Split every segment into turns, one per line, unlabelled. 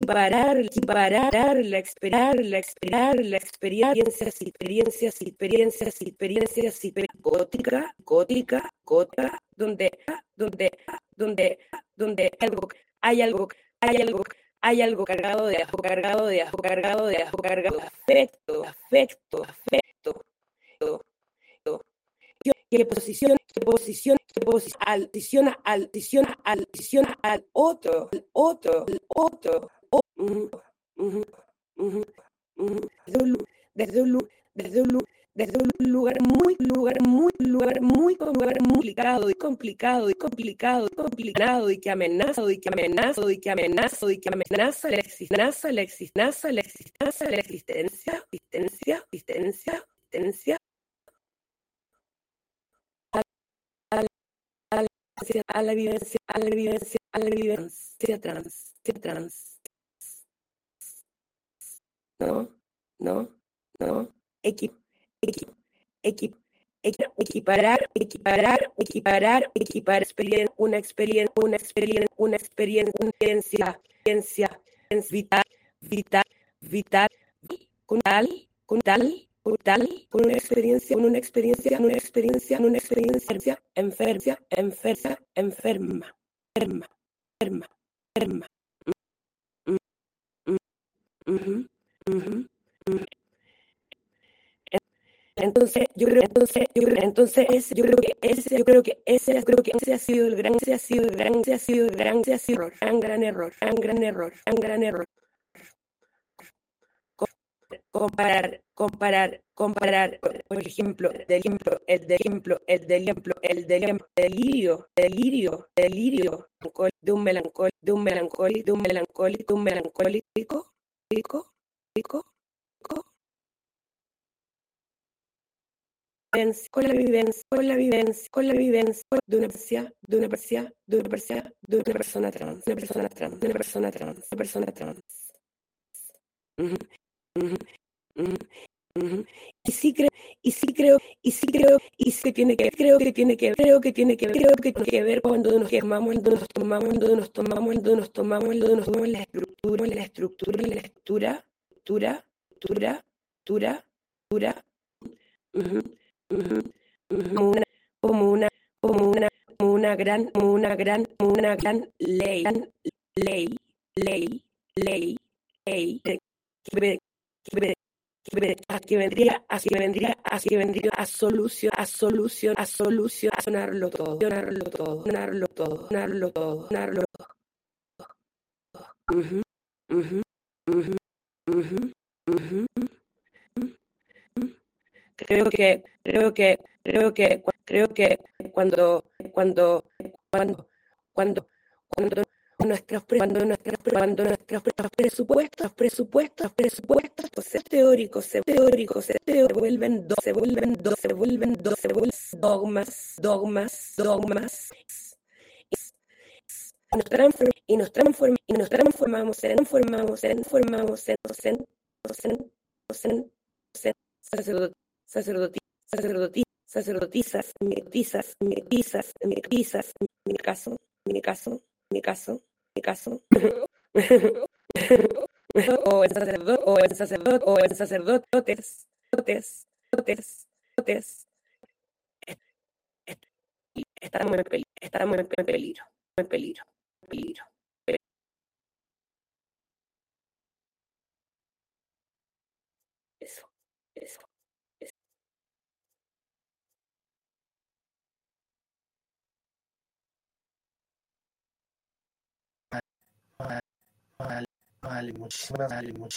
hay algo cargado de afecto, que posiciona al otro, desde un lugar muy complicado y que amenaza la existencia a la vivencia trans. No, equiparar una experiencia vital con una experiencia enferma. Entonces, yo creo que ese ha sido el gran error. Comparar, por ejemplo, el delirio de un melancólico con la vivencia de una persona trans. Y sí creo que tiene que ver cuando nos tomamos la estructura como una gran ley que vendría a solucionarlo todo. Creo que cuando nuestros presupuestos teóricos se vuelven dogmas y nos transformamos en sacerdotisas, mi caso, o en sacerdotes, estamos en peligro. Eso.
Vale, muchísimas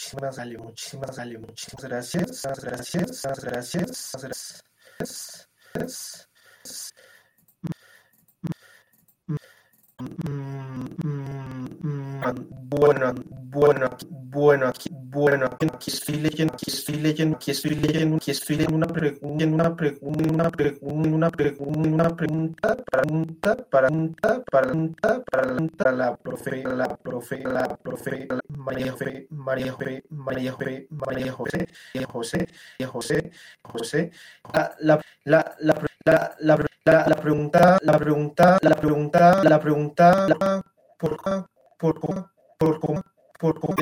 gracias. Bueno, aquí estoy leyendo una pregunta para la profe María José. La pregunta, por